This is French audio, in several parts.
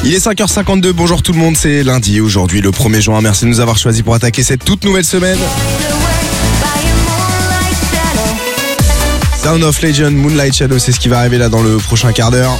Il est 5h52, bonjour tout le monde, c'est lundi, aujourd'hui le 1er juin. Merci de nous avoir choisis pour attaquer cette toute nouvelle semaine. Sound of Legend, Moonlight Shadow, c'est ce qui va arriver là dans le prochain quart d'heure.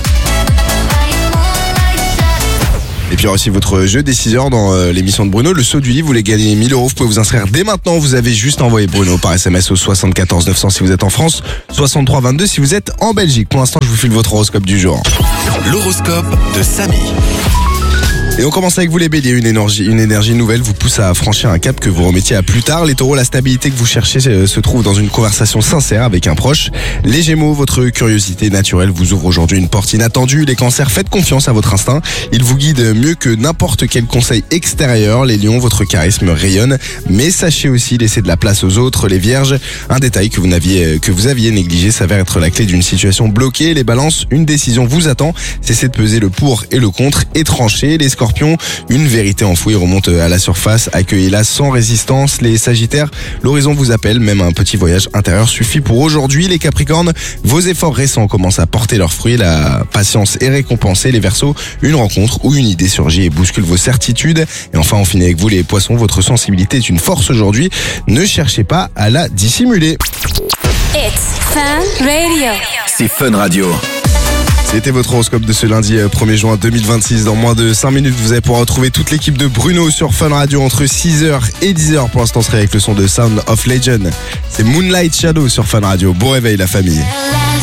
Et puis il y aura aussi votre jeu des 6h dans l'émission de Bruno, le saut du lit. Vous voulez gagner 1000 €, vous pouvez vous inscrire dès maintenant. Vous avez juste envoyé Bruno par SMS au 74 900 si vous êtes en France, 63 22 si vous êtes en Belgique. Pour l'instant, je vous file votre horoscope du jour. L'horoscope de Samy. Et on commence avec vous les béliers, une énergie nouvelle vous pousse à franchir un cap que vous remettiez à plus tard. Les taureaux, la stabilité que vous cherchez se trouve dans une conversation sincère avec un proche. Les gémeaux, votre curiosité naturelle vous ouvre aujourd'hui une porte inattendue. Les cancers, faites confiance à votre instinct, il vous guide mieux que n'importe quel conseil extérieur. Les lions, votre charisme rayonne, mais sachez aussi laisser de la place aux autres. Les vierges, un détail que vous aviez négligé s'avère être la clé d'une situation bloquée. Les balances, une décision vous attend, cessez de peser le pour et le contre et tranchez. Les scorpions, une vérité enfouie remonte à la surface, accueillez-la sans résistance. Les sagittaires, l'horizon vous appelle, même un petit voyage intérieur suffit pour aujourd'hui. Les capricornes, vos efforts récents commencent à porter leurs fruits, la patience est récompensée. Les verseaux, une rencontre ou une idée surgit et bouscule vos certitudes. Et enfin, on finit avec vous les poissons, votre sensibilité est une force aujourd'hui, ne cherchez pas à la dissimuler. It's Fun Radio. C'est Fun Radio. C'était votre horoscope de ce lundi 1er juin 2026. Dans moins de 5 minutes, vous allez pouvoir retrouver toute l'équipe de Bruno sur Fun Radio entre 6h et 10h. Pour l'instant, on serait avec le son de Sound of Legend. C'est Moonlight Shadow sur Fun Radio. Bon réveil la famille.